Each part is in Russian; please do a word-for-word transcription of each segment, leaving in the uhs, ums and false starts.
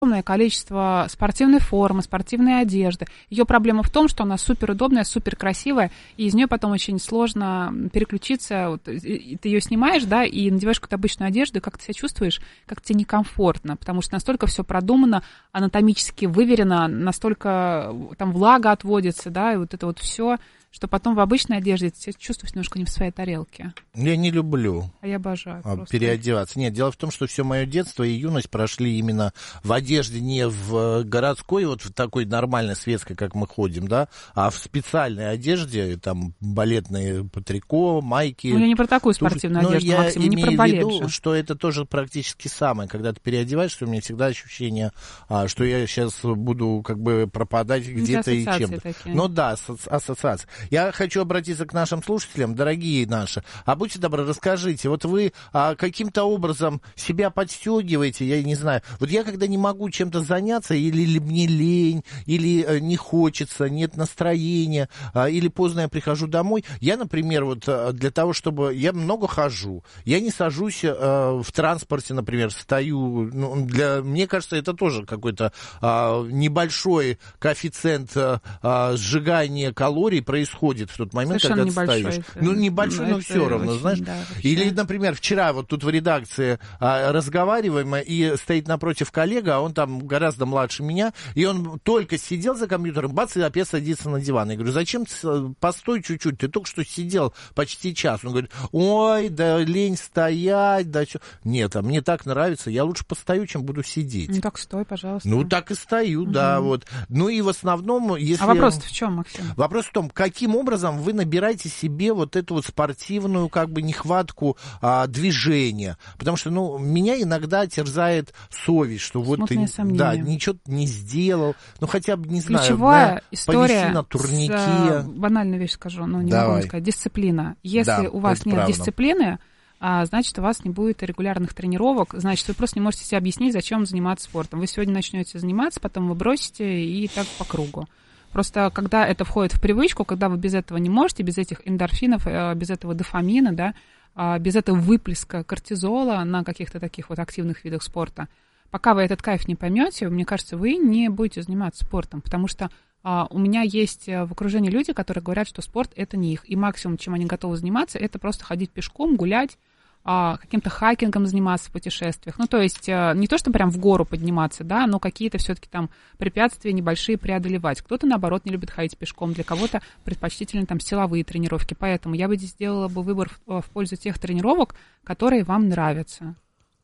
огромное количество спортивной формы, спортивной одежды. Ее проблема в том, что она суперудобная, суперкрасивая, и из нее потом очень сложно переключиться. Вот, ты ее снимаешь, да, и надеваешь какую-то обычную одежду, и как ты себя чувствуешь, как тебе некомфортно, потому что настолько все продумано, анатомически выверено, настолько там влага отводится, да, и вот это вот все, что потом в обычной одежде ты себя чувствуешь немножко не в своей тарелке. Я не люблю а я обожаю а, просто. переодеваться. Нет, дело в том, что все мое детство и юность прошли именно в одежде, не в городской, вот в такой нормальной светской, как мы ходим, да, а в специальной одежде, там, балетные трико, майки. Ну, я не про такую спортивную туфли. одежду, Максим, не про балет же. Я имею в виду, что это тоже практически самое, когда ты переодеваешься, у меня всегда ощущение, а, что я сейчас буду как бы пропадать где-то и чем-то. Такие. Ну да, ассоциации. Я хочу обратиться к нашим слушателям, дорогие наши. А будьте добры, расскажите, вот вы а, каким-то образом себя подстегиваете, я не знаю. Вот я когда не могу чем-то заняться, или, или мне лень, или э, не хочется, нет настроения, а, или поздно я прихожу домой, я, например, вот для того, чтобы... Я много хожу, я не сажусь э, в транспорте, например, стою. Ну, для... Мне кажется, это тоже какой-то э, небольшой коэффициент э, сжигания калорий происходит. Происходит в тот момент, совершенно когда ты стоишь. Это, ну, небольшой, но все равно, очень, знаешь. Да, Или, например, вчера вот тут в редакции а, разговариваем, и стоит напротив коллега, а он там гораздо младше меня, и он только сидел за компьютером, бац, и опять садится на диван. Я говорю, зачем ты, постой чуть-чуть, ты только что сидел почти час. Он говорит, ой, да лень стоять, да что. Нет, а мне так нравится, я лучше постою, чем буду сидеть. Ну, так стой, пожалуйста. Ну, так и стою, угу. Да, вот. Ну, и в основном, если... А вопрос-то в чем, Максим? Вопрос в том, каким образом вы набираете себе вот эту вот спортивную как бы нехватку а, движения, потому что, ну, меня иногда терзает совесть, что вот ты, да, ничего не сделал, ну, хотя бы, не знаю, ключевая история повиси на турнике. С, банальную вещь скажу, но не Давай. могу сказать, дисциплина. Если да, у вас нет правда. дисциплины, а, значит, у вас не будет регулярных тренировок, значит, вы просто не можете себе объяснить, зачем заниматься спортом. Вы сегодня начнете заниматься, потом вы бросите, и так по кругу. Просто когда это входит в привычку, когда вы без этого не можете, без этих эндорфинов, без этого дофамина, да, без этого выплеска кортизола на каких-то таких вот активных видах спорта, пока вы этот кайф не поймете, мне кажется, вы не будете заниматься спортом, потому что а, у меня есть в окружении люди, которые говорят, что спорт — это не их, и максимум, чем они готовы заниматься, это просто ходить пешком, гулять, каким-то хайкингом заниматься в путешествиях. Ну, то есть не то, что прям в гору подниматься, да, но какие-то все-таки там препятствия небольшие преодолевать. Кто-то, наоборот, не любит ходить пешком, для кого-то предпочтительны там силовые тренировки. Поэтому я бы здесь сделала бы выбор в, в пользу тех тренировок, которые вам нравятся.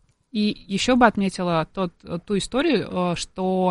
И еще бы отметила тот, ту историю, что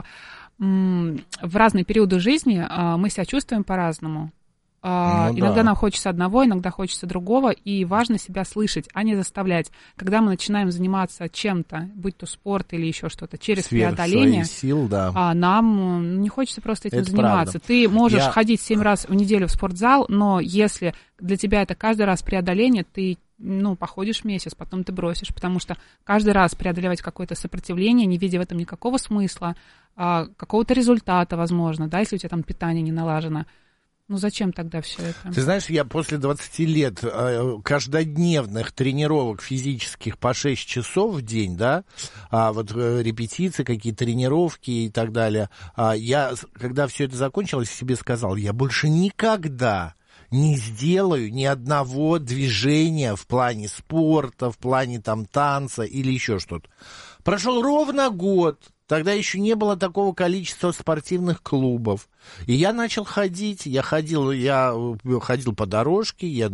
м, в разные периоды жизни мы себя чувствуем по-разному. Uh, ну, иногда да. нам хочется одного, иногда хочется другого, и важно себя слышать, а не заставлять. Когда мы начинаем заниматься чем-то, будь то спорт или еще что-то, через Сверх преодоление, сил, да. а, нам не хочется просто этим это заниматься. Правда. Ты можешь Я... ходить семь раз в неделю в спортзал, но если для тебя это каждый раз преодоление, ты ну, походишь месяц, потом ты бросишь, потому что каждый раз преодолевать какое-то сопротивление, не видя в этом никакого смысла, а, какого-то результата, возможно, да, если у тебя там питание не налажено. Ну, зачем тогда все это? Ты знаешь, я после двадцати лет э, каждодневных тренировок физических по шесть часов в день, да, а вот э, репетиции, какие-то тренировки и так далее, а, я, когда все это закончилось, себе сказал, я больше никогда не сделаю ни одного движения в плане спорта, в плане там танца или еще что-то. Прошел ровно год. Тогда еще не было такого количества спортивных клубов. И я начал ходить. Я ходил, я ходил по дорожке, я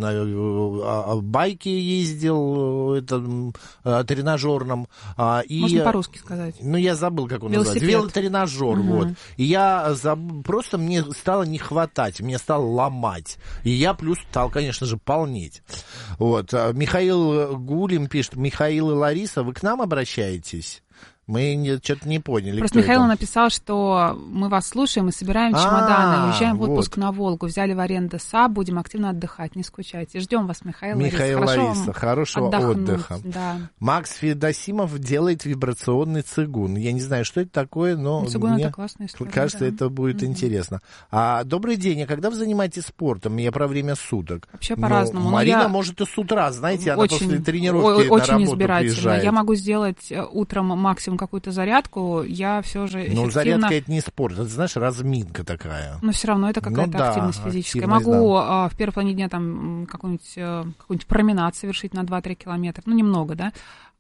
на байке ездил, это, тренажерном. И, можно по-русски сказать. Ну, я забыл, как он Велосипед. называется. Велотренажер, угу. Вот. И я заб... просто мне стало не хватать, мне стало ломать. И я плюс стал, конечно же, полнеть. Вот. Михаил Гулин пишет, Михаил и Лариса, вы к нам обращаетесь? Мы что-то не поняли. Просто Михаил это? написал, что мы вас слушаем и собираем чемоданы, уезжаем в отпуск вот. на Волгу, взяли в аренду САП, будем активно отдыхать, не скучайте. Ждем вас, Михаил, Михаил Лариса. Лариса, хорошего отдохнуть, отдыха. Да. Макс Федосимов делает вибрационный цигун. Я не знаю, что это такое, но цигун мне это классная история, кажется, да. это будет mm-hmm. интересно. А, добрый день, а когда вы занимаетесь спортом? Я про время суток. Вообще по-разному. Марина я... может и с утра, знаете, очень, она после тренировки очень на работу избирательно. приезжает. Я могу сделать утром максимум какую-то зарядку, я все же эффективно... Ну, зарядка — это не спорт, это, знаешь, разминка такая. Но все равно это какая-то ну, да, активность физическая. Активность, могу да. в первой половине дня там какой-нибудь, какой-нибудь променад совершить на два-три километра, ну, немного, да.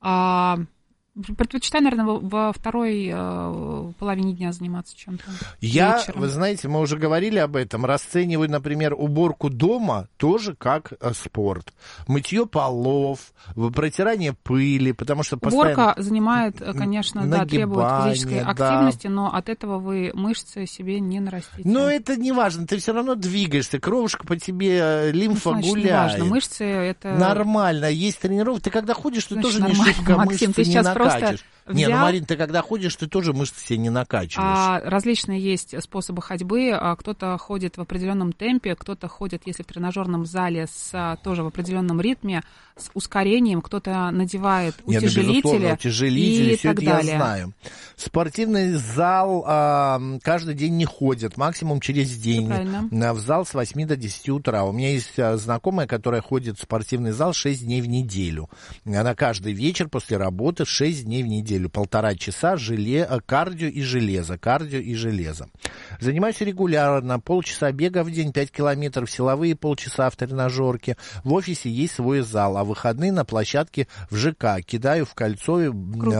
А предпочитаю, наверное, во второй э, половине дня заниматься чем-то. Я, вечером. Вы знаете, мы уже говорили об этом, расцениваю, например, уборку дома тоже как э, спорт. Мытье полов, протирание пыли, потому что постоянно... Уборка занимает, конечно, да, требует физической активности, да. но от этого вы мышцы себе не нарастите. Но это не важно, ты все равно двигаешься, кровушка по тебе, лимфа ну, значит, гуляет. Не важно, мышцы это... Нормально, есть тренировки. Ты когда ходишь, ты значит, тоже не шибко Максим, мышцы ты не сейчас накачиваешь. Взял... Не, ну, Марин, ты когда ходишь, ты тоже мышцы себе не накачиваешь. А, различные есть способы ходьбы. А, кто-то ходит в определенном темпе, кто-то ходит, если в тренажерном зале, с, тоже в определенном ритме, с ускорением, кто-то надевает Нет, утяжелители, ну, утяжелители и все так это далее. Я знаю. Спортивный зал а, каждый день не ходит, максимум через день. В зал с восьми до десяти утра. У меня есть знакомая, которая ходит в спортивный зал шесть дней в неделю. Она каждый вечер после работы шесть дней в неделю. Полтора часа желе... кардио и железо. Кардио и железо. Занимаюсь регулярно. Полчаса бега в день, пять километров, силовые полчаса в тренажерке. В офисе есть свой зал, а выходные на площадке в ЖК. Кидаю в кольцо э,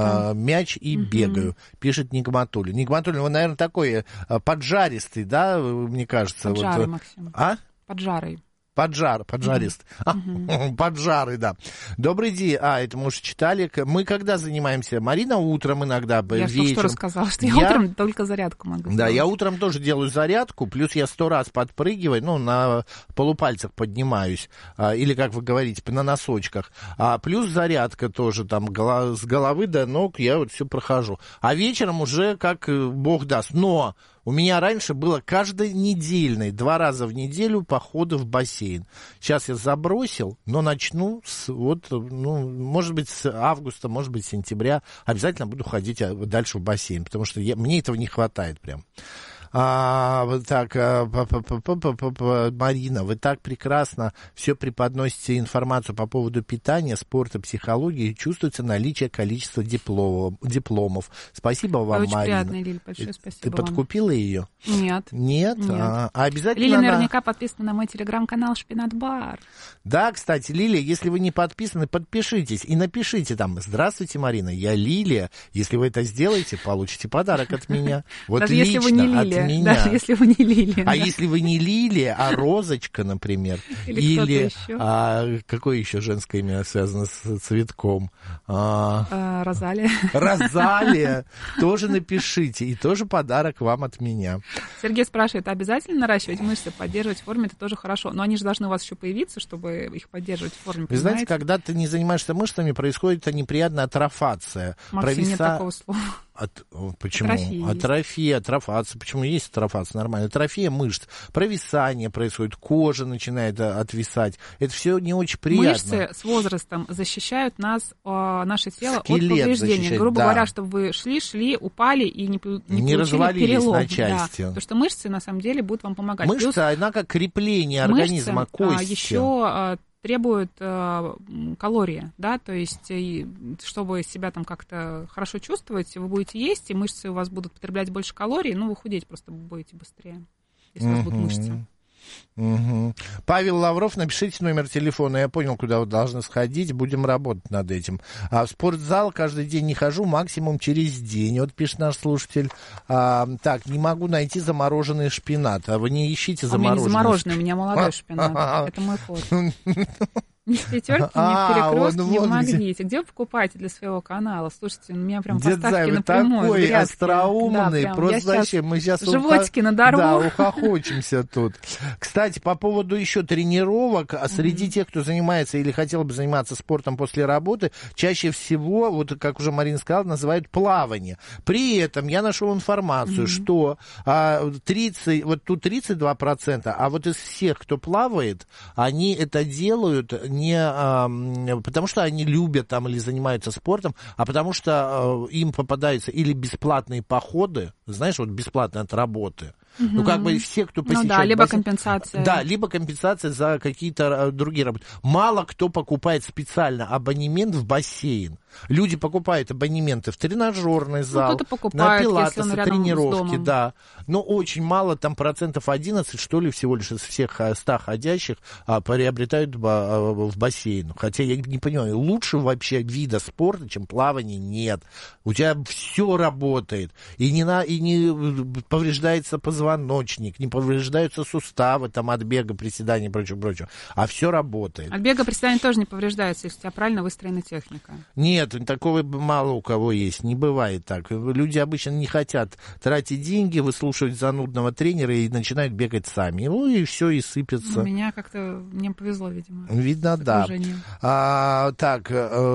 мяч и угу. бегаю. Пишет Нигматуллин. Нигматуллин, вы, наверное, такой поджаристый, да, мне кажется. Поджарый, вот. Максим. А? Поджарый. Поджар, поджарист. Uh-huh. Поджары, да. Добрый день. А, это мы уже читали. Мы когда занимаемся? Марина утром иногда, я вечером. Я что рассказала, что я, я утром только зарядку могу Да, сделать. я утром тоже делаю зарядку, плюс я сто раз подпрыгиваю, ну, на полупальцах поднимаюсь, а, или, как вы говорите, на носочках. А плюс зарядка тоже, там, голо- с головы до ног я вот все прохожу. А вечером уже как Бог даст. Но... У меня раньше было каждонедельный, два раза в неделю походы в бассейн. Сейчас я забросил, но начну с, вот, ну, может быть, с августа, может быть, с сентября. Обязательно буду ходить дальше в бассейн, потому что я, мне этого не хватает прям. А, вот так, а, Марина, вы так прекрасно все преподносите информацию по поводу питания, спорта, психологии, чувствуется наличие количества дипломов. дипломов. Спасибо вам, очень Марина. Очень приятно, Лиль, большое спасибо. Ты подкупила вам. ее? Нет. Нет? Нет. А, а обязательно Лиля она... наверняка подписана на мой телеграм-канал «Шпинат Бар». Да, кстати, Лилия, если вы не подписаны, подпишитесь и напишите там: «Здравствуйте, Марина, я Лилия». Если вы это сделаете, получите подарок от меня. Вот даже лично если вы не Лилия. от меня. Даже если вы не Лилия. А да. если вы не Лилия, а Розочка, например. Или, или еще. А, какое еще женское имя связано с цветком? А, а, Розалия. Розалия. Тоже напишите. И тоже подарок вам от меня. Сергей спрашивает: обязательно наращивать мышцы, поддерживать в форме? Это тоже хорошо. Но они же должны у вас еще появиться, чтобы их поддерживать в форме. Вы знаете, когда ты не занимаешься мышцами, происходит неприятная атрофация. Максим, Провиса... нет такого слова. От... Почему? Атрофия, Атрофия, атрофация. Почему есть атрофация? Нормально. Атрофия мышц. Провисание происходит, кожа начинает отвисать. Это все не очень приятно. Мышцы с возрастом защищают нас, наше тело Скелет от повреждений. защищает, Грубо да. говоря, чтобы вы шли, шли, упали и не, не, не развалились перелом. на части. Да. Потому что мышцы, на самом деле, будут вам помогать. Мышца, Плюс она как крепление организма, мышцы, кости. А, еще а, требуют а, калории, да, то есть, и, чтобы себя там как-то хорошо чувствовать, вы будете есть, и мышцы у вас будут потреблять больше калорий, ну, вы худеть просто будете быстрее, если у вас будут мышцы. Угу. Павел Лавров, напишите номер телефона, я понял, куда вы должны сходить, будем работать над этим. А в спортзал каждый день не хожу, максимум через день, вот пишет наш слушатель. А, так, не могу найти замороженный шпинат, а вы не ищите замороженный. У меня не замороженный, у меня молодой шпинат, это мой код. Ни в пятерке, ни в перекрестке, ни в Магните. Где вы покупаете для своего канала? Слушайте, у меня прям поставки напрямую. Такой остроумный, да, просто вообще мы сейчас животики на дорогу. Да, ухохочемся тут. Кстати, по поводу еще тренировок, среди тех, кто занимается или хотел бы заниматься спортом после работы, чаще всего, вот как уже Марина сказала, называют плавание. При этом я нашел информацию, mm-hmm. что а, тридцать, вот тут тридцать два процента, а вот из всех, кто плавает, они это делают не а, потому, что они любят там или занимаются спортом, а потому что а, им попадаются или бесплатные походы, знаешь, вот бесплатно от работы, Mm-hmm. Ну, как бы все, кто посещает... Ну да, либо бассейн, компенсация. Да, либо компенсация за какие-то другие работы. Мало кто покупает специально абонемент в бассейн. Люди покупают абонементы в тренажерный зал, ну, покупает, на пилатесы, тренировки, да. Но очень мало, там процентов одиннадцать, что ли, всего лишь из всех ста ходящих а, приобретают а, в бассейн. Хотя я не понимаю, лучше вообще вида спорта, чем плавание, нет. У тебя все работает. И не, на, и не повреждается позвоночник, не повреждаются суставы там, от бега, приседаний и прочего, прочего. А все работает. От бега, приседаний тоже не повреждается, если у тебя правильно выстроена техника. Нет. Нет, такого мало у кого есть, не бывает так. Люди обычно не хотят тратить деньги, выслушивать занудного тренера и начинают бегать сами. Ну и все, и сыпется. У меня как-то, мне повезло, видимо. Видно, да. А, так,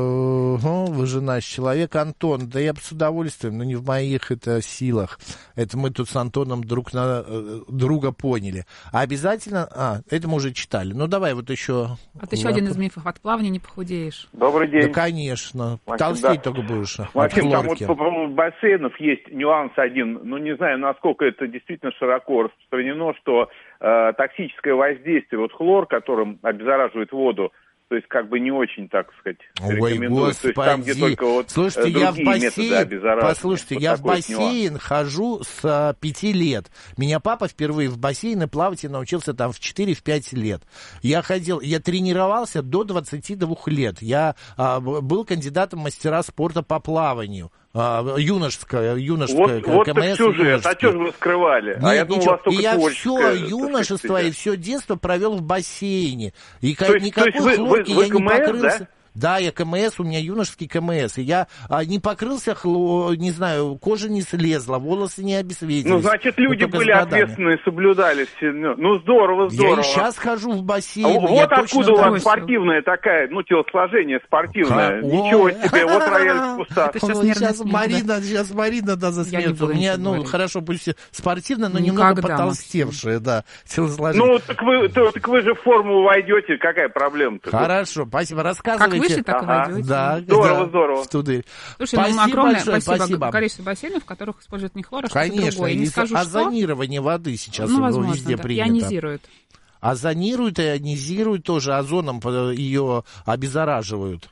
э, вы же наш человек, Антон, да я бы с удовольствием, но не в моих это силах. Это мы тут с Антоном друг на друга поняли. А обязательно, а, это мы уже читали. Ну давай вот еще. Вот еще один из мифов, от плавания не похудеешь. Добрый день. Да, конечно. Максим, толстеть да. только будешь. Максим, там вот по поводу бассейнов есть нюанс один. Ну, не знаю, насколько это действительно широко распространено, что э, токсическое воздействие, вот хлор, которым обеззараживает воду, то есть как бы не очень, так сказать, рекомендуют. То есть там, где только вот слушайте, я в бассейн, послушайте, вот я в бассейн нюанс. хожу с а, пяти лет. Меня папа впервые в бассейн плавать научился там в четыре-пять лет. Я ходил, я тренировался до двадцати двух лет. Я а, был кандидатом в мастера спорта по плаванию. А, юношеская, юношеская, вот, вот КМС. Вот сюжет, а что же вы скрывали? Нет, а я думал, у вас только и я все юношество сказать, и все детство провел в бассейне. И то есть, никакой то есть вы, хлорки вы, вы я КМС, не покрылся. Да? Да, я КМС, у меня юношеский КМС. И я а, не покрылся, хло, не знаю, кожа не слезла, волосы не обесветились. Ну, значит, люди были ответственные, соблюдали все. Ну, здорово, здорово. Я и сейчас хожу в бассейн. А вот откуда у вас спортивная такая, ну, телосложение спортивное. Ха, Ничего ой. себе, вот рояль в кустах. Сейчас Марина, сейчас Марина, да, засмеется. У меня, ну, хорошо, пусть спортивно, но немного потолстевшее, да, телосложение. Ну, так вы, так вы же в форму войдете, какая проблема-то? Хорошо, спасибо, рассказывайте. Выше, так ага. и войдете. Да, здорово, да, здорово. Слушай, спасибо ну, огромное большое, спасибо, спасибо. Количество бассейнов, в которых используют не хлор, а что-то Конечно, другое. Не скажу, озонирование что... воды сейчас ну, возможно, везде да. принято. Ионизируют. Озонируют и ионизируют тоже, озоном ее обеззараживают.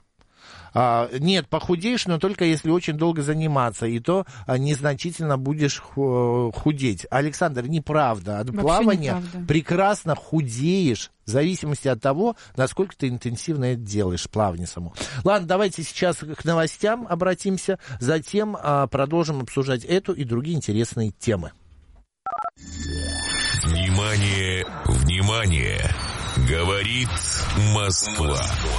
А, нет, похудеешь, но только если очень долго заниматься, и то а, незначительно будешь худеть. Александр, неправда. От вообще плавания неправда. Прекрасно худеешь, в зависимости от того, насколько ты интенсивно это делаешь, плавание само. Ладно, давайте сейчас к новостям обратимся, затем а, продолжим обсуждать эту и другие интересные темы. Внимание, внимание! Говорит Москва.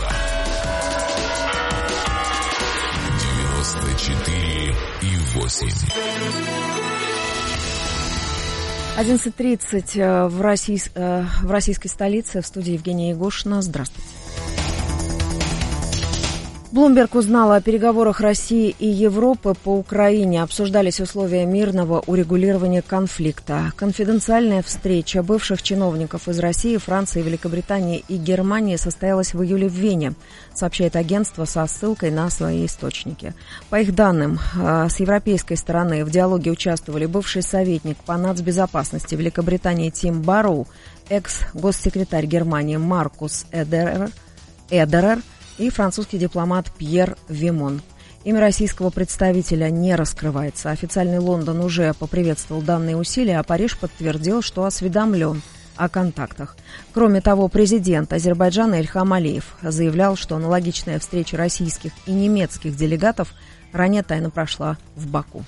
девяносто четыре и восемь. одиннадцать тридцать в, Россий, в российской столице. В студии Евгения Егошина. Здравствуйте. Блумберг узнал о переговорах России и Европы по Украине. Обсуждались условия мирного урегулирования конфликта. Конфиденциальная встреча бывших чиновников из России, Франции, Великобритании и Германии состоялась в июле в Вене, сообщает агентство со ссылкой на свои источники. По их данным, с европейской стороны в диалоге участвовали бывший советник по нацбезопасности Великобритании Тим Барроу, экс-госсекретарь Германии Маркус Эдерер, Эдерер, и французский дипломат Пьер Вимон. Имя российского представителя не раскрывается. Официальный Лондон уже поприветствовал данные усилия, а Париж подтвердил, что осведомлен о контактах. Кроме того, президент Азербайджана Ильхам Алиев заявлял, что аналогичная встреча российских и немецких делегатов ранее тайно прошла в Баку.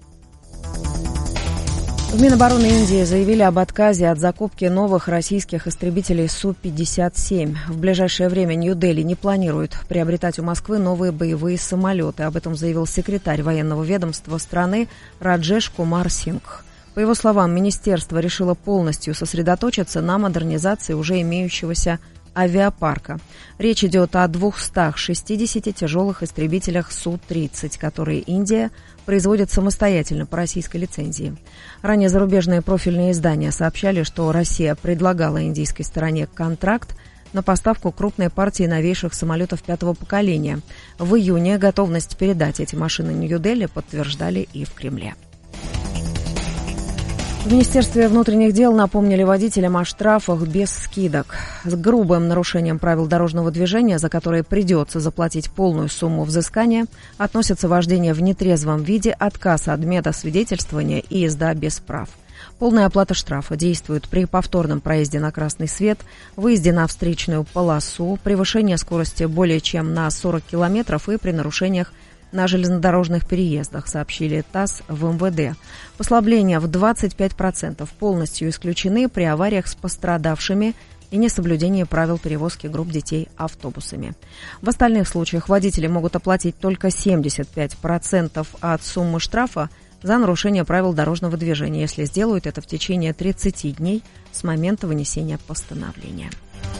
В Минобороны Индии заявили об отказе от закупки новых российских истребителей Су пятьдесят семь. В ближайшее время Нью-Дели не планирует приобретать у Москвы новые боевые самолеты. Об этом заявил секретарь военного ведомства страны Раджеш Кумар Сингх. По его словам, министерство решило полностью сосредоточиться на модернизации уже имеющегося авиапарка. Речь идет о двухстах шестидесяти тяжелых истребителях Су тридцать, которые Индия производит самостоятельно по российской лицензии. Ранее зарубежные профильные издания сообщали, что Россия предлагала индийской стороне контракт на поставку крупной партии новейших самолетов пятого поколения. В июне готовность передать эти машины Нью-Дели подтверждали и в Кремле. В Министерстве внутренних дел напомнили водителям о штрафах без скидок. С грубым нарушением правил дорожного движения, за которые придется заплатить полную сумму взыскания, относятся вождение в нетрезвом виде, отказ от медосвидетельствования и езда без прав. Полная оплата штрафа действует при повторном проезде на красный свет, выезде на встречную полосу, превышении скорости более чем на сорок километров и при нарушениях на железнодорожных переездах, сообщили ТАСС в эм вэ дэ. Послабления в двадцать пять процентов полностью исключены при авариях с пострадавшими и несоблюдении правил перевозки групп детей автобусами. В остальных случаях водители могут оплатить только семьдесят пять процентов от суммы штрафа за нарушение правил дорожного движения, если сделают это в течение тридцати дней с момента вынесения постановления.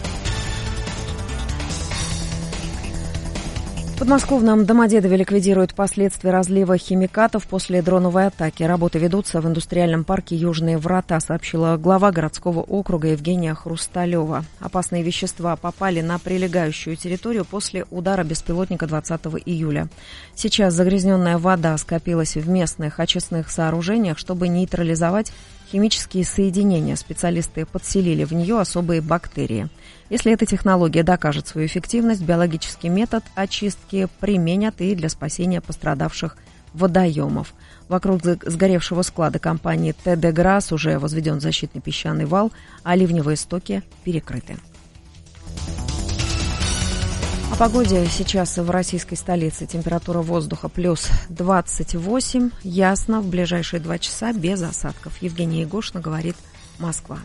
В подмосковном Домодедове ликвидируют последствия разлива химикатов после дроновой атаки. Работы ведутся в индустриальном парке «Южные врата», сообщила глава городского округа Евгения Хрусталева. Опасные вещества попали на прилегающую территорию после удара беспилотника двадцатого июля. Сейчас загрязненная вода скопилась в местных очистных сооружениях, чтобы нейтрализовать химические соединения. Специалисты подселили в нее особые бактерии. Если эта технология докажет свою эффективность, биологический метод очистки применят и для спасения пострадавших водоемов. Вокруг сгоревшего склада компании тэ дэ Грасс уже возведен защитный песчаный вал, а ливневые стоки перекрыты. О погоде сейчас в российской столице. Температура воздуха плюс двадцать восемь. Ясно, в ближайшие два часа без осадков. Евгения Егошина говорит «Москва».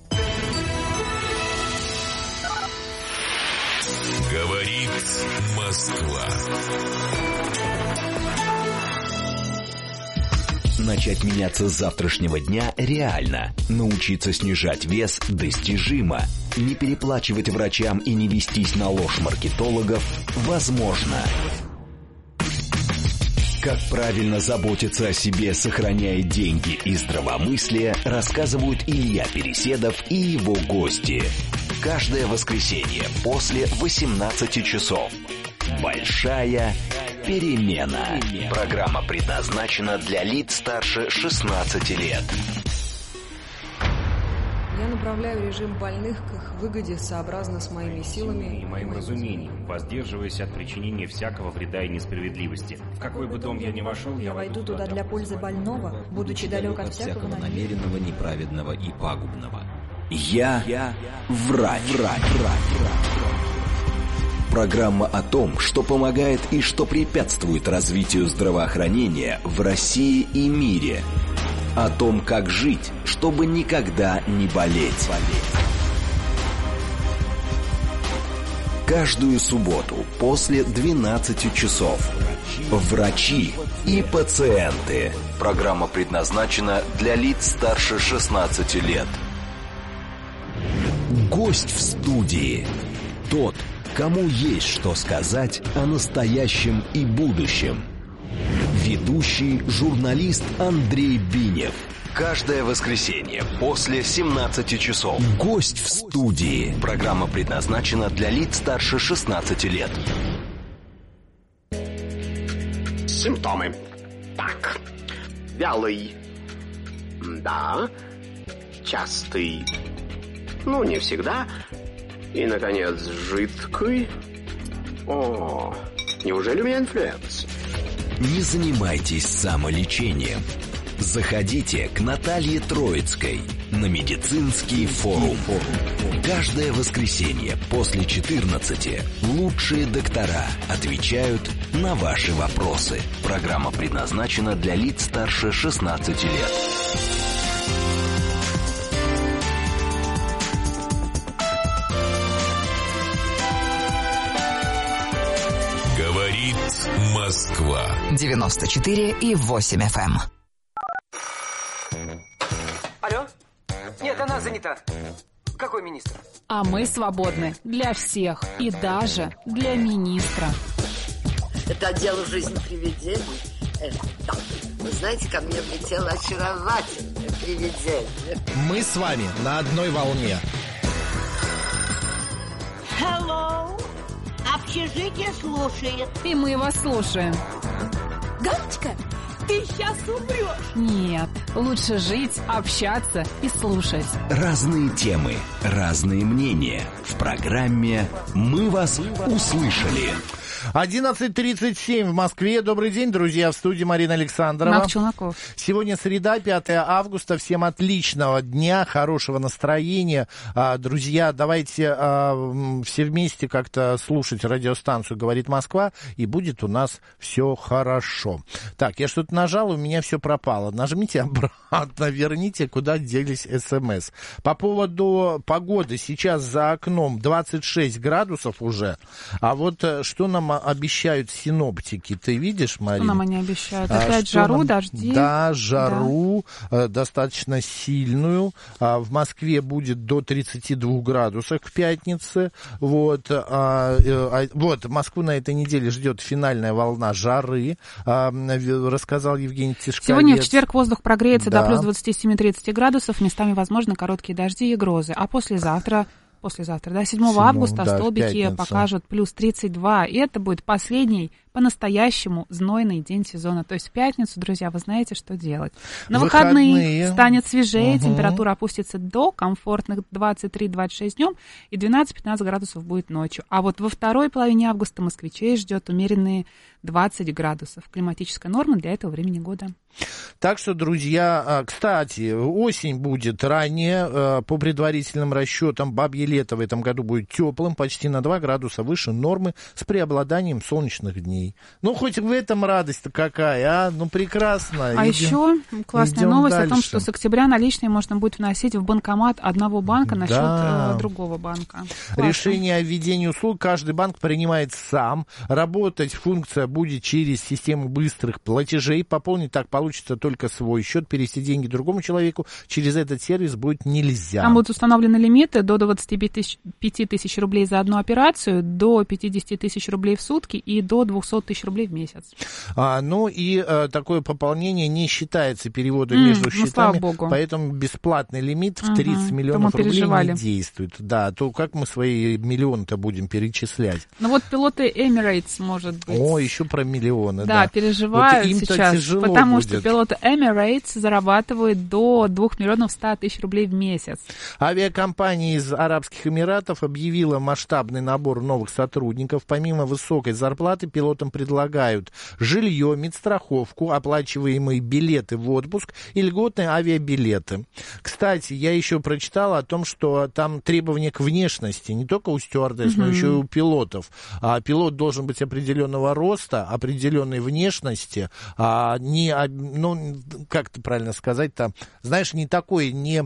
Говорит Москва. Начать меняться с завтрашнего дня реально. Научиться снижать вес достижимо. Не переплачивать врачам и не вестись на ложь маркетологов возможно. Как правильно заботиться о себе, сохраняя деньги и здравомыслие, рассказывают Илья Переседов и его гости. Каждое воскресенье после восемнадцати часов. Большая перемена. Программа предназначена для лиц старше шестнадцати лет. Я направляю режим больных к их выгоде сообразно с моими силами и моим разумением, воздерживаясь от причинения всякого вреда и несправедливости. В какой бы дом я ни вошел, я войду туда для пользы больного, будучи далек от всякого намеренного, неправедного и пагубного. Я, я врач. врач, врач, врач. Программа о том, что помогает и что препятствует развитию здравоохранения в России и мире. О том, как жить, чтобы никогда не болеть. Каждую субботу после двенадцати часов. Врачи и пациенты. Программа предназначена для лиц старше шестнадцати лет. Гость в студии. Тот, кому есть что сказать о настоящем и будущем. Ведущий журналист Андрей Бинев. Каждое воскресенье после семнадцати часов. Гость в студии. Программа предназначена для лиц старше шестнадцати лет. Симптомы. Так. Вялый. Да. Частый. Ну, не всегда. И, наконец, жидкий. О, неужели у меня инфлюенс? Не занимайтесь самолечением. Заходите к Наталье Троицкой на медицинский форум. Каждое воскресенье после четырнадцати лучшие доктора отвечают на ваши вопросы. Программа предназначена для лиц старше шестнадцати лет. Говорит Москва. девяносто четыре и восемь эф эм. Алло? Нет, она занята. Какой министр? А мы свободны для всех и даже для министра. Это отдел «Жизнь привидений». Это, вы знаете, ко мне влетело очаровательное привидение. Мы с вами на одной волне. Hello. Общежитие слушает. И мы вас слушаем. Галочка, ты сейчас умрешь. Нет. Лучше жить, общаться и слушать. Разные темы, разные мнения. В программе «Мы вас услышали». одиннадцать тридцать семь в Москве. Добрый день, друзья. В студии Марина Александрова. Марк Челноков. Сегодня среда, пятое августа. Всем отличного дня, хорошего настроения. Друзья, давайте все вместе как-то слушать радиостанцию «Говорит Москва», и будет у нас все хорошо. Так, я что-то нажал, у меня все пропало. Нажмите обратно, верните, куда делись смс. По поводу погоды. Сейчас за окном двадцать шесть градусов уже. А вот что нам обещают синоптики? Ты видишь, Марина? Что нам они обещают? Опять а, жару, нам... дожди? Да, жару да. достаточно сильную. В Москве будет до тридцати двух градусов к пятнице. Вот. Вот, Москву на этой неделе ждет финальная волна жары, рассказал Евгений Тишковец. Сегодня в четверг воздух прогреется да. до плюс двадцати семи тридцати градусов, местами возможны короткие дожди и грозы. А послезавтра... Послезавтра, да, седьмого августа да, столбики покажут плюс тридцать два, и это будет последний по-настоящему знойный день сезона. То есть в пятницу, друзья, вы знаете, что делать. На выходные, выходные станет свежее, угу. температура опустится до комфортных двадцать три - двадцать шесть днем, и двенадцать-пятнадцать градусов будет ночью. А вот во второй половине августа москвичей ждет умеренные двадцать градусов. Климатическая норма для этого времени года. Так что, друзья, кстати, осень будет ранее, по предварительным расчетам, бабье лето в этом году будет теплым, почти на два градуса выше нормы, с преобладанием солнечных дней. Ну, хоть в этом радость-то какая, а? Ну, прекрасно. А идем, еще классная новость дальше. О том, что с октября наличные можно будет вносить в банкомат одного банка на да. счет э, другого банка. Классно. Решение о введении услуг каждый банк принимает сам. Работать функция будет через систему быстрых платежей. Пополнить так получится только свой счет. Перевести деньги другому человеку через этот сервис будет нельзя. Там будут установлены лимиты до двадцати пяти тысяч рублей за одну операцию, до пятидесяти тысяч рублей в сутки и до двухсот тысяч рублей в месяц. А, ну и а, такое пополнение не считается переводом mm, между ну, счетами, поэтому бесплатный лимит в тридцать uh-huh, миллионов рублей не действует. Да, то как мы свои миллионы-то будем перечислять? Ну вот пилоты Emirates, может быть. О, еще про миллионы, да. Да, переживают вот сейчас, потому будет. Что пилоты Emirates зарабатывают до двух миллионов ста тысяч рублей в месяц. Авиакомпания из Арабских Эмиратов объявила масштабный набор новых сотрудников. Помимо высокой зарплаты пилотам предлагают жилье, медстраховку, оплачиваемые билеты в отпуск и льготные авиабилеты. Кстати, я еще прочитал о том, что там требования к внешности не только у стюардесс, mm-hmm. но еще и у пилотов. А, пилот должен быть определенного роста, определенной внешности, а, не, ну, как это правильно сказать-то, знаешь, не такой, не...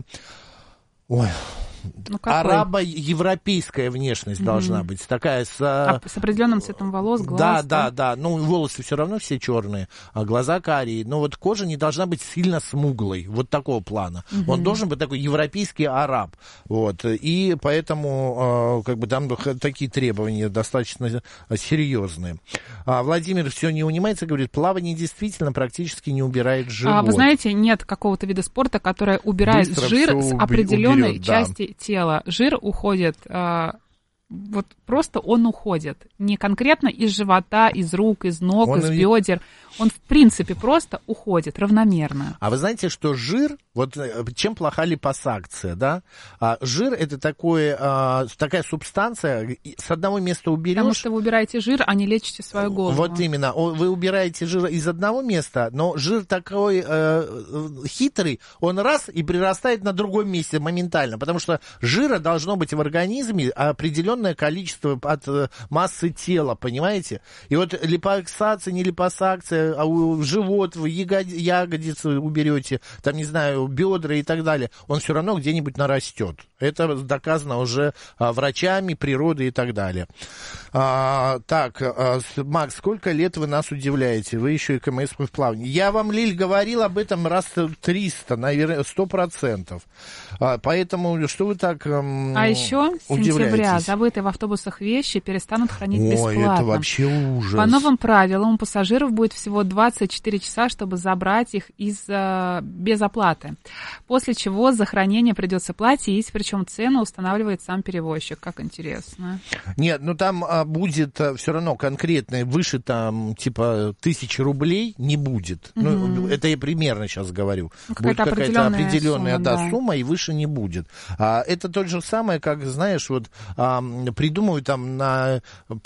Ой... Ну, арабо-европейская внешность mm-hmm. должна быть. Такая с... А, с определенным цветом волос, глаз. Да, да, да. Ну, волосы все равно все черные, а глаза карие. Но вот кожа не должна быть сильно смуглой. Вот такого плана. Mm-hmm. Он должен быть такой европейский араб. Вот. И поэтому как бы там такие требования достаточно серьезные. А Владимир все не унимается, говорит, плавание действительно практически не убирает живот. А вы знаете, нет какого-то вида спорта, который убирает Быстро жир с определенной уберет, части да. тела. Жир уходит, э, вот просто он уходит. Не конкретно из живота, из рук, из ног, он из бедер. Он, в принципе, просто уходит равномерно. А вы знаете, что жир, вот чем плоха липосакция, да? А, жир — это такое, а, такая субстанция, с одного места уберешь... Потому что вы убираете жир, а не лечите свою голову. Вот именно. Вы убираете жир из одного места, но жир такой э, хитрый, он раз и прирастает на другом месте моментально, потому что жира должно быть в организме определенное количество от массы тела, понимаете? И вот липосакция, не липосакция, а у живот, вы ягодицы уберете, там, не знаю, бедра и так далее, он все равно где-нибудь нарастет. Это доказано уже а, врачами, природой и так далее. А, так, а, Макс, сколько лет вы нас удивляете? Вы еще и КМС в плавании. Я вам, Лиль, говорил об этом раз триста, наверное, сто процентов. А, поэтому что вы так м, А еще с сентября забытые в автобусах вещи перестанут хранить Ой, бесплатно. Ой, это вообще ужас. По новым правилам у пассажиров будет всего двадцать четыре часа, чтобы забрать их из, а, без оплаты. информации. После чего за хранение придется платить, причем цену устанавливает сам перевозчик. Как интересно. Нет, ну там а, будет а, все равно конкретное, выше там типа тысячи рублей не будет. Mm-hmm. Ну, это я примерно сейчас говорю. Ну, будет какая-то определенная, определенная сумма, да, да. сумма, и выше не будет. А, это то же самое, как, знаешь, вот а, придумывают там на,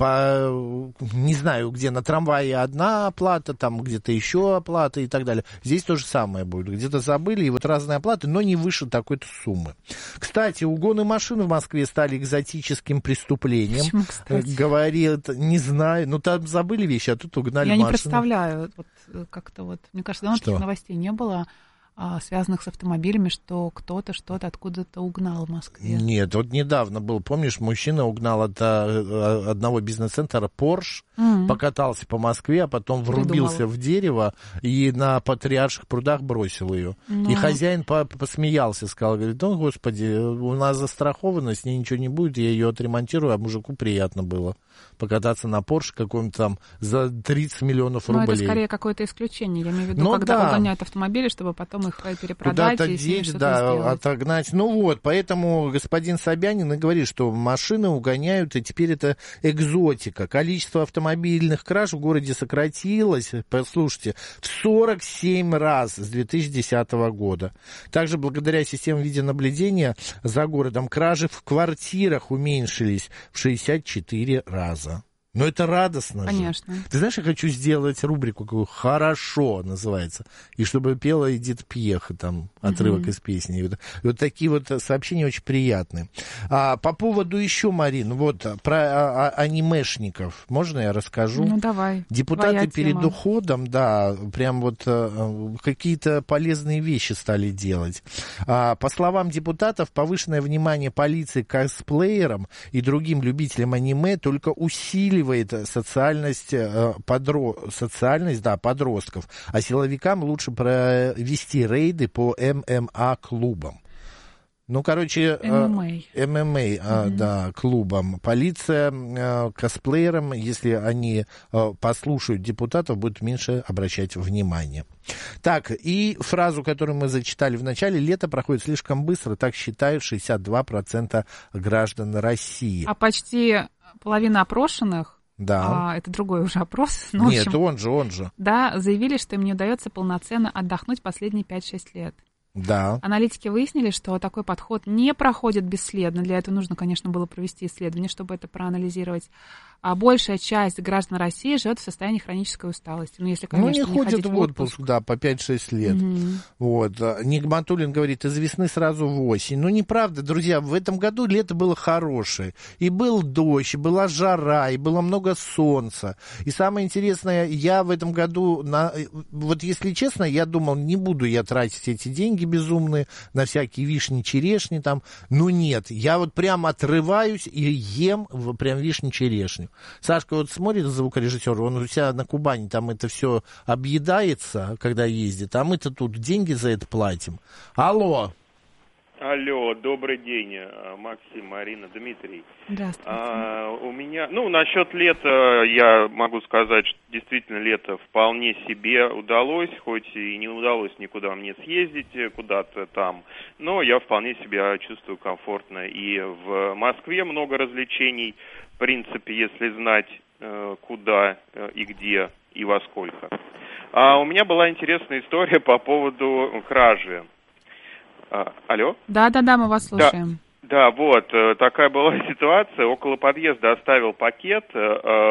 по, не знаю, где на трамвае одна оплата, там где-то еще оплата и так далее. Здесь то же самое будет. Где-то забыли, и вот разные оплаты, но не выше такой-то суммы. Кстати, угоны машин в Москве стали экзотическим преступлением. Почему, кстати? Говорит, не знаю, ну там забыли вещи, а тут угнали Я машину. не представляю, вот как-то вот, мне кажется, давно таких новостей не было, а, связанных с автомобилями, что кто-то что-то откуда-то угнал в Москве. Нет, вот недавно был, помнишь, мужчина угнал от а, одного бизнес-центра Porsche, mm-hmm. покатался по Москве, а потом врубился Придумал. в дерево и на Патриарших прудах бросил ее. No. И хозяин по- посмеялся, сказал, говорит, ну, господи, у нас застраховано, с ней ничего не будет, я ее отремонтирую, а мужику приятно было покататься на Porsche каком-то там за тридцать миллионов рублей. Ну, это скорее какое-то исключение, я имею в виду, ну, когда да. угоняют автомобили, чтобы потом их перепродать куда-то и деть, что-то да, сделать. отогнать. Ну вот, поэтому господин Собянин и говорит, что машины угоняют, и теперь это экзотика. Количество автомобильных краж в городе сократилось, послушайте, в сорок семь раз с две тысячи десятого года. Также благодаря системе видеонаблюдения за городом кражи в квартирах уменьшились в шестьдесят четыре раза. Но это радостно. Конечно. Же. Ты знаешь, я хочу сделать рубрику, какую «Хорошо» называется. И чтобы пела Эдит Пьеха, там, отрывок mm-hmm. из песни. И вот, и вот такие вот сообщения очень приятные. А, по поводу еще, Марин, вот, про а, а, анимешников. Можно я расскажу? Ну, давай. Депутаты перед тема. уходом, да, прям вот а, какие-то полезные вещи стали делать. А, по словам депутатов, повышенное внимание полиции к косплеерам и другим любителям аниме только усиливает социальность, подро... социальность да, подростков, а силовикам лучше провести рейды по эм эм а-клубам. Ну, короче, эм эм а, эм эм а mm-hmm. да, клубам. Полиция косплеерам, если они послушают депутатов, будет меньше обращать внимание. Так, и фразу, которую мы зачитали в начале, лето проходит слишком быстро, так считают шестьдесят два процента граждан России. А почти половина опрошенных, да. а, это другой уже опрос. Но, Нет, в общем, он же, он же. Да, заявили, что им не удается полноценно отдохнуть последние пять-шесть лет. Да. Аналитики выяснили, что такой подход не проходит бесследно. Для этого нужно, конечно, было провести исследование, чтобы это проанализировать. А большая часть граждан России живет в состоянии хронической усталости. Ну, если, конечно, ну, не, не ходят в отпуск, отпуск, да, по пять-шесть лет. Угу. Вот. Нигматуллин говорит, из весны сразу в осень. Ну, неправда, друзья, в этом году лето было хорошее. И был дождь, и была жара, и было много солнца. И самое интересное, я в этом году, на... вот если честно, я думал, не буду я тратить эти деньги безумные на всякие вишни, черешни там. Ну, нет, я вот прям отрываюсь и ем прям вишни, черешню. Сашка вот смотрит, звукорежиссер, он у себя на Кубани, там это все объедается, когда ездит, а мы-то тут деньги за это платим. Алло. Алло, добрый день, Максим, Марина, Дмитрий. Здравствуйте. А, у меня, ну, насчет лета я могу сказать, что действительно лето вполне себе удалось, хоть и не удалось никуда мне съездить, куда-то там, но я вполне себя чувствую комфортно. И в Москве много развлечений, в принципе, если знать, куда и где и во сколько. А у меня была интересная история по поводу кражи. А, алло? Да-да-да, мы вас слушаем. Да, да, вот, такая была ситуация. Около подъезда оставил пакет э,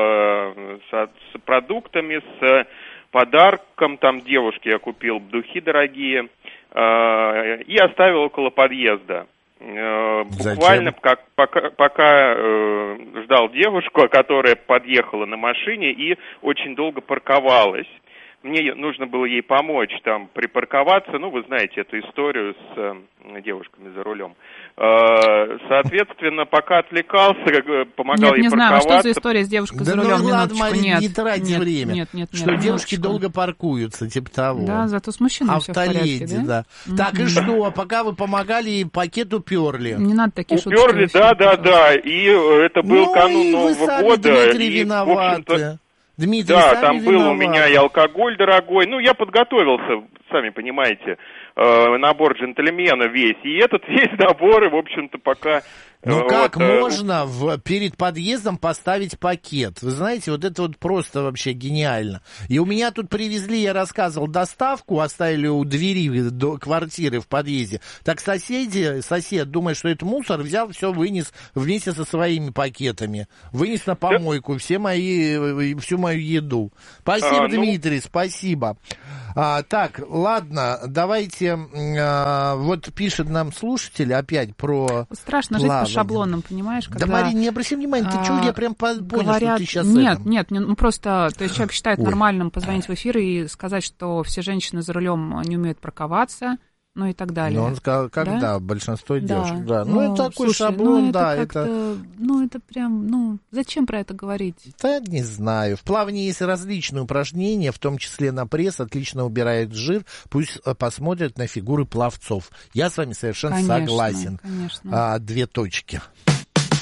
с, с продуктами, с подарком, там девушке я купил духи дорогие, э, и оставил около подъезда. Э, буквально как, пока, пока э, ждал девушку, которая подъехала на машине и очень долго парковалась. Мне нужно было ей помочь там припарковаться, ну, вы знаете эту историю с э, девушками за рулем. Э, соответственно, пока отвлекался, помогал нет, ей не парковаться. Знаю, что за история с девушкой да за рулем? Ну, ладно, Марин, нет, не трать нет, время. Нет, нет, нет, что нет, девушки минуточку. долго паркуются, типа того. Да, зато с мужчиной все в порядке, да? да. Mm-hmm. Так, и что, пока вы помогали, ей пакет уперли? Не надо такие шутки. Уперли, да, да, да, и это был ну, канун и Нового вы сами, года. Дмитрий, и, виноваты. Дмитрий, да, там виноваты. был у меня и алкоголь дорогой. Ну, я подготовился, сами понимаете. э, набор джентльмена весь, и этот весь набор, и, в общем-то, пока... Ну вот, как э, можно в, перед подъездом поставить пакет? Вы знаете, вот это вот просто вообще гениально. И у меня тут привезли, я рассказывал, доставку, оставили у двери до квартиры в подъезде. Так соседи, сосед, думая, что это мусор, взял, все вынес вместе со своими пакетами. Вынес на помойку все мои, всю мою еду. Спасибо, а, ну... Дмитрий, спасибо. А, так, ладно, давайте, а, вот пишет нам слушатель опять про... Страшно жить по шаблонам, понимаешь? Когда, да, Марина, не обращай внимания, ты а, что, я прям понял, говорят, что ты сейчас... Нет, этом... нет, ну просто, то есть человек считает Ой. нормальным позвонить в эфир и сказать, что все женщины за рулем не умеют парковаться, ну и так далее. Но он сказал, когда да? большинство девушек, да. да. Ну, ну, это такой слушай, шаблон, ну, да. Это, это... Ну, это прям, ну, зачем про это говорить? Да, не знаю. В плавании есть различные упражнения, в том числе на пресс, отлично убирает жир. Пусть посмотрят на фигуры пловцов. Я с вами совершенно конечно, согласен. Конечно. А, две точки.